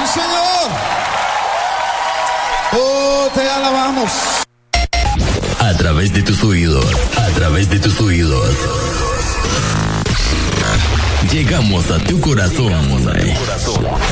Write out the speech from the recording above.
Sí, señor. Oh, te alabamos. A través de tus oídos, llegamos a tu corazón.